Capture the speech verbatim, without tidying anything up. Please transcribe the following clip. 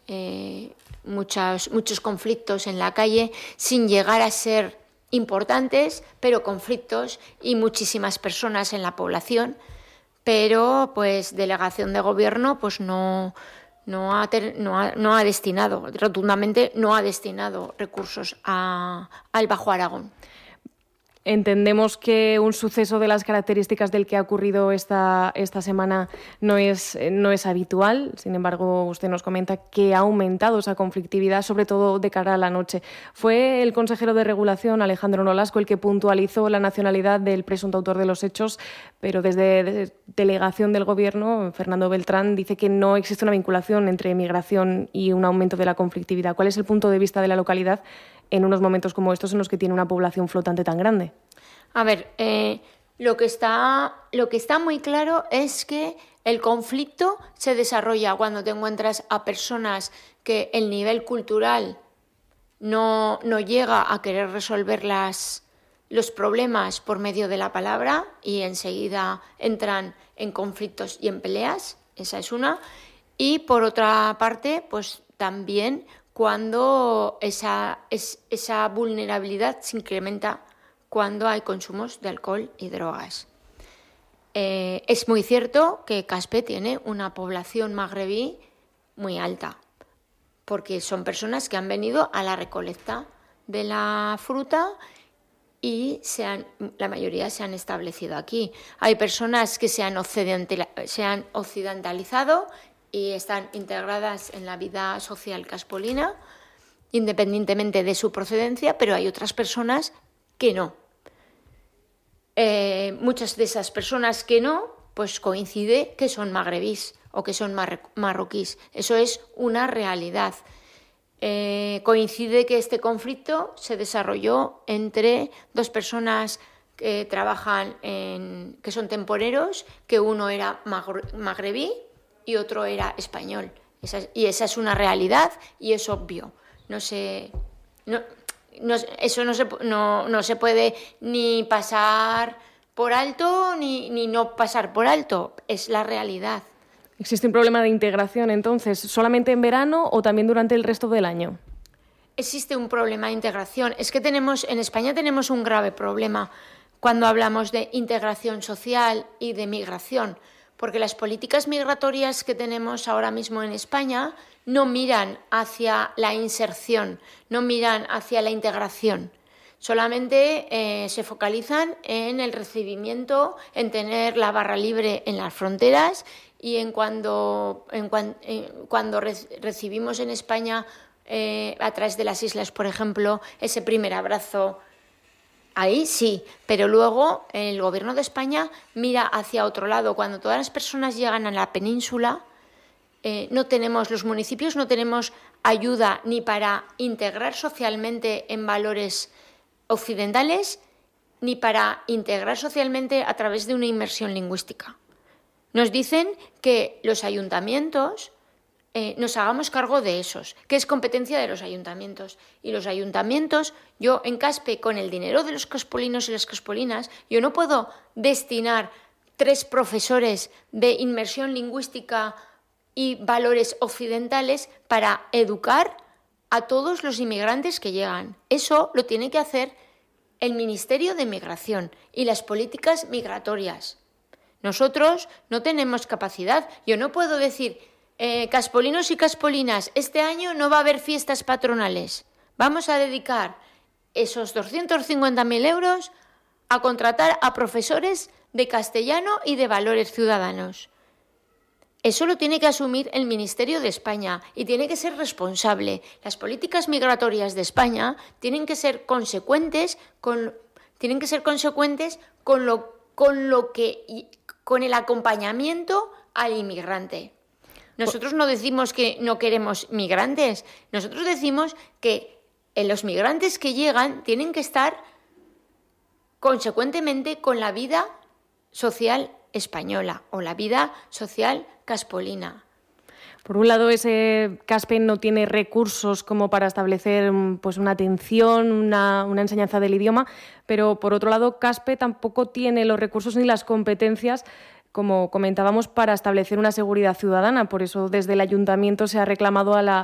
eh, muchos, muchos conflictos en la calle sin llegar a ser importantes, pero conflictos y muchísimas personas en la población, pero pues delegación de gobierno pues no, no, ha, ter, no, ha, no ha destinado, rotundamente no ha destinado recursos a, al Bajo Aragón. Entendemos que un suceso de las características del que ha ocurrido esta, esta semana no es, no es habitual. Sin embargo, usted nos comenta que ha aumentado esa conflictividad, sobre todo de cara a la noche. Fue el consejero de Regulación, Alejandro Nolasco, el que puntualizó la nacionalidad del presunto autor de los hechos, pero desde, desde delegación del Gobierno, Fernando Beltrán, dice que no existe una vinculación entre migración y un aumento de la conflictividad. ¿Cuál es el punto de vista de la localidad en unos momentos como estos en los que tiene una población flotante tan grande? A ver, eh, lo que está, lo que está muy claro es que el conflicto se desarrolla cuando te encuentras a personas que el nivel cultural no, no llega a querer resolver las, los problemas por medio de la palabra y enseguida entran en conflictos y en peleas. Esa es una. Y por otra parte, pues también cuando esa, es, esa vulnerabilidad se incrementa cuando hay consumos de alcohol y drogas. Eh, es muy cierto que Caspe tiene una población magrebí muy alta, porque son personas que han venido a la recolecta de la fruta y se han, la mayoría se han establecido aquí. Hay personas que se han, se han occidentalizado y están integradas en la vida social caspolina, independientemente de su procedencia, pero hay otras personas que no. Eh, muchas de esas personas que no, pues coincide que son magrebís o que son mar- marroquíes. Eso es una realidad. Eh, coincide que este conflicto se desarrolló entre dos personas que trabajan, en, que son temporeros, que uno era magrebí y otro era español. Esa, y esa es una realidad y es obvio. No se, no, no, eso no se, no, no se puede ni pasar por alto ni, ni no pasar por alto. Es la realidad. ¿Existe un problema de integración entonces solamente en verano o también durante el resto del año? Existe un problema de integración. Es que tenemos, en España tenemos un grave problema cuando hablamos de integración social y de migración, porque las políticas migratorias que tenemos ahora mismo en España no miran hacia la inserción, no miran hacia la integración. Solamente eh, se focalizan en el recibimiento, en tener la barra libre en las fronteras y en cuando, en cuan, en, cuando re, recibimos en España, eh, a través de las islas, por ejemplo, ese primer abrazo. Ahí sí, pero luego el Gobierno de España mira hacia otro lado. Cuando todas las personas llegan a la península, eh, no tenemos, los municipios no tenemos ayuda ni para integrar socialmente en valores occidentales, ni para integrar socialmente a través de una inmersión lingüística. Nos dicen que los ayuntamientos Eh, nos hagamos cargo de esos, que es competencia de los ayuntamientos. Y los ayuntamientos, yo en Caspe, con el dinero de los caspolinos y las caspolinas, yo no puedo destinar tres profesores de inmersión lingüística y valores occidentales para educar a todos los inmigrantes que llegan. Eso lo tiene que hacer el Ministerio de Migración y las políticas migratorias. Nosotros no tenemos capacidad. Yo no puedo decir... Eh, caspolinos y caspolinas, este año no va a haber fiestas patronales. Vamos a dedicar esos doscientos cincuenta mil euros a contratar a profesores de castellano y de valores ciudadanos. Eso lo tiene que asumir el Ministerio de España y tiene que ser responsable. Las políticas migratorias de España tienen que ser consecuentes con, tienen que ser consecuentes con lo, con lo que, con el acompañamiento al inmigrante. Nosotros no decimos que no queremos migrantes, nosotros decimos que los migrantes que llegan tienen que estar consecuentemente con la vida social española o la vida social caspolina. Por un lado, ese Caspe no tiene recursos como para establecer pues, una atención, una, una enseñanza del idioma, pero por otro lado, Caspe tampoco tiene los recursos ni las competencias, como comentábamos, para establecer una seguridad ciudadana. Por eso, desde el ayuntamiento se ha reclamado a la